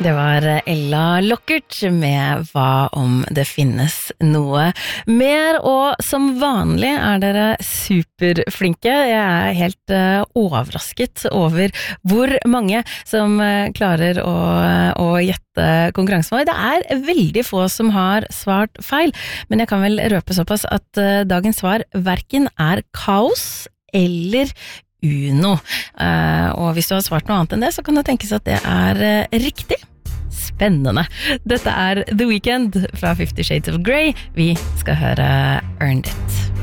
Det var Ella Lockert med Hva om det finnes noe mer, og som vanlig dere superflinke. Jeg helt overrasket over hvor mange som klarer å gjette konkurransesvar. Det veldig få som har svart feil, men jeg kan vel røpe såpass at dagens svar hverken kaos eller Uno. Og hvis du har svart noe annet enn det, så kan det tenkes at det riktig. Spennende. Dette The Weeknd fra 50 Shades of Grey. Vi skal høre Earned It.